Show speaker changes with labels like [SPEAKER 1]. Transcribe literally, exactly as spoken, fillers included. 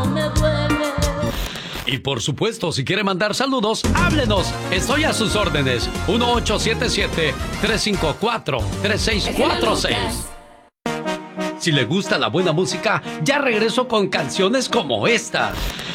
[SPEAKER 1] me duele.
[SPEAKER 2] Y por supuesto, si quiere mandar saludos, háblenos. Estoy a sus órdenes. uno ocho siete siete, tres cinco cuatro, tres seis cuatro seis. Si le gusta la buena música, ya regreso con canciones como esta.